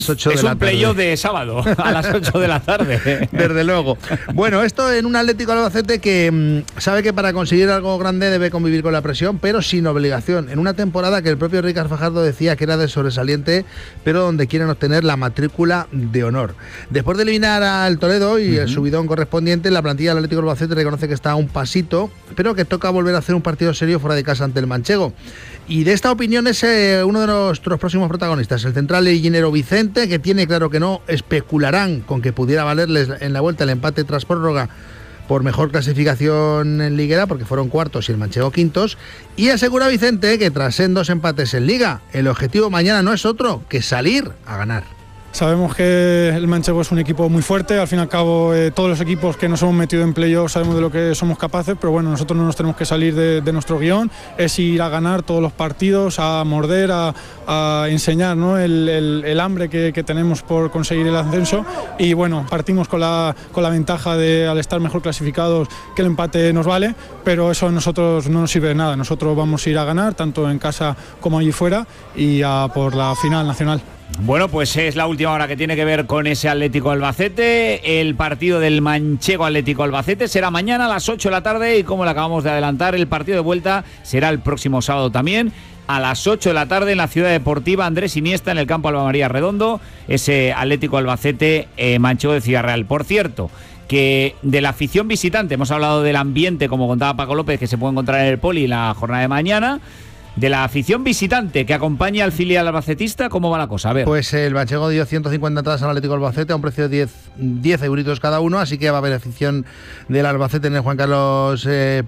Es un playoff de sábado a las 8 de la tarde. Desde luego. Bueno, esto en un Atlético Albacete que sabe que para conseguir algo grande debe convivir con la presión, pero sin obligación. En una temporada que el propio Ricard Fajardo decía que era de sobresaliente, pero donde quieren obtener la matrícula de honor. Después de eliminar al Toledo y el subidón correspondiente, la plantilla del Atlético Albacete reconoce que está a un pasito, pero que toca volver a hacer un partido serio fuera de casa ante el manchego. Y de esta opinión es uno de nuestros próximos protagonistas, el central liguinero Vicente, que tiene claro que no especularán con que pudiera valerles en la vuelta el empate tras prórroga por mejor clasificación en liguera, porque fueron cuartos y el manchego quintos, y asegura Vicente que tras dos empates en liga, el objetivo mañana no es otro que salir a ganar. Sabemos que el manchego es un equipo muy fuerte, al fin y al cabo todos los equipos que nos hemos metido en playoff sabemos de lo que somos capaces, pero bueno, nosotros no nos tenemos que salir de nuestro guión, es ir a ganar todos los partidos, a morder, a enseñar, ¿no? el hambre que tenemos por conseguir el ascenso, y bueno, partimos con la ventaja de, al estar mejor clasificados, que el empate nos vale, pero eso a nosotros no nos sirve de nada. Nosotros vamos a ir a ganar tanto en casa como allí fuera y a por la final nacional. Bueno, pues es la última hora que tiene que ver con ese Atlético Albacete. El partido del manchego Atlético Albacete será mañana a las 8 de la tarde y, como le acabamos de adelantar, el partido de vuelta será el próximo sábado también a las 8 de la tarde en la Ciudad Deportiva Andrés Iniesta, en el campo Alba María Redondo, ese Atlético Albacete manchego de Ciudad Real. Por cierto, que de la afición visitante, hemos hablado del ambiente, como contaba Paco López, que se puede encontrar en el Poli la jornada de mañana. De la afición visitante que acompaña al filial albacetista, ¿cómo va la cosa? A ver. Pues el manchego dio 150 entradas al Atlético Albacete a un precio de 10 euritos cada uno, así que va a haber afición del Albacete en el Juan Carlos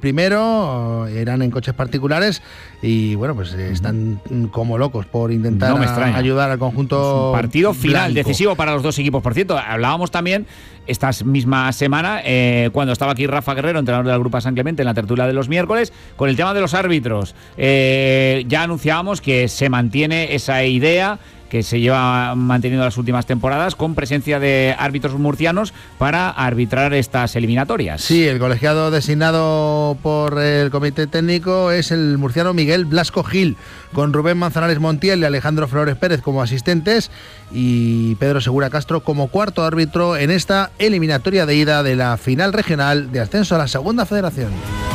I, irán en coches particulares y bueno, pues están como locos por intentar ayudar al conjunto. Es un partido final, blanco. decisivo para los dos equipos. Por cierto, hablábamos también esta misma semana, cuando estaba aquí Rafa Guerrero, entrenador del Grupo San Clemente, en la tertulia de los miércoles, con el tema de los árbitros. Ya anunciábamos que se mantiene esa idea que se lleva manteniendo las últimas temporadas, con presencia de árbitros murcianos para arbitrar estas eliminatorias. Sí, el colegiado designado por el comité técnico es el murciano Miguel Blasco Gil, con Rubén Manzanares Montiel y Alejandro Flores Pérez como asistentes y Pedro Segura Castro como cuarto árbitro en esta eliminatoria de ida de la final regional de ascenso a la Segunda Federación.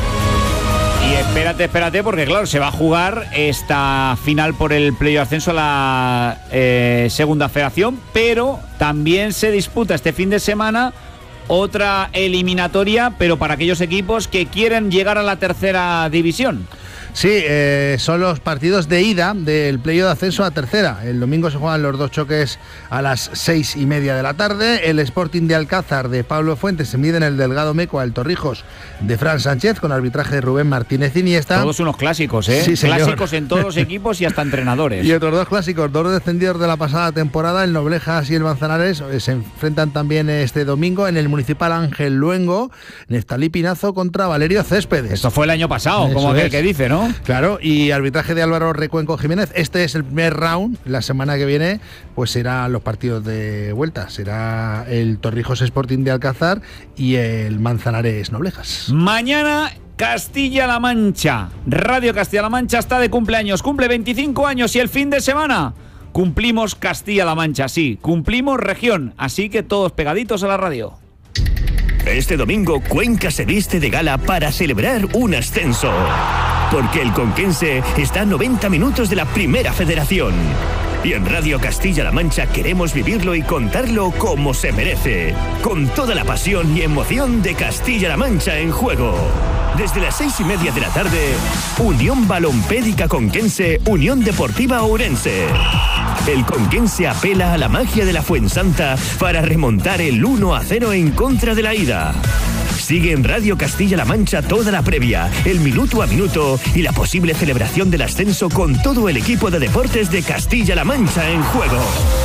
Y espérate, porque claro, se va a jugar esta final por el playoff ascenso a la Segunda Federación, pero también se disputa este fin de semana otra eliminatoria, pero para aquellos equipos que quieren llegar a la tercera división. Sí, son los partidos de ida del playoff de ascenso a tercera. El domingo se juegan los dos choques a las 6:30 de la tarde. El Sporting de Alcázar de Pablo Fuentes se mide en el Delgado Meco al Torrijos de Fran Sánchez, con arbitraje de Rubén Martínez Iniesta. Todos unos clásicos, ¿eh? Sí, señor. Clásicos en todos los equipos y hasta entrenadores. Y otros dos clásicos, dos descendidos de la pasada temporada, el Noblejas y el Manzanares, se enfrentan también este domingo en el Municipal Ángel Luengo, Neftalí Pinazo contra Valerio Céspedes. Esto fue el año pasado, como aquel que dice, ¿no? Claro, y arbitraje de Álvaro Recuenco Jiménez. Este es el primer round. La semana que viene pues serán los partidos de vuelta. Será el Torrijos Sporting de Alcázar y el Manzanares Noblejas. Mañana Castilla-La Mancha. Radio Castilla-La Mancha está de cumpleaños. Cumple 25 años y el fin de semana cumplimos Castilla-La Mancha. Sí, cumplimos región. Así que todos pegaditos a la radio. Este domingo Cuenca se viste de gala para celebrar un ascenso. Porque el conquense está a 90 minutos de la Primera Federación. Y en Radio Castilla-La Mancha queremos vivirlo y contarlo como se merece. Con toda la pasión y emoción de Castilla-La Mancha en juego. Desde las 6:30 de la tarde, Unión Balompédica Conquense, Unión Deportiva Ourense. El conquense apela a la magia de la Fuensanta para remontar el 1-0 en contra de la ida. Sigue en Radio Castilla-La Mancha toda la previa, el minuto a minuto y la posible celebración del ascenso con todo el equipo de deportes de Castilla-La Mancha en juego.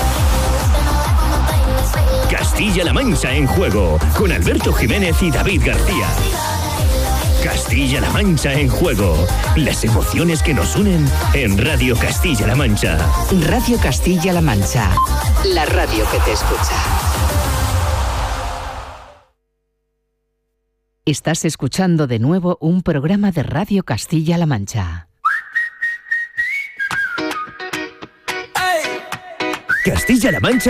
Castilla-La Mancha en juego, con Alberto Jiménez y David García. Castilla-La Mancha en juego. Las emociones que nos unen en Radio Castilla-La Mancha. Radio Castilla-La Mancha. La radio que te escucha. Estás escuchando de nuevo un programa de Radio Castilla-La Mancha. Castilla-La Mancha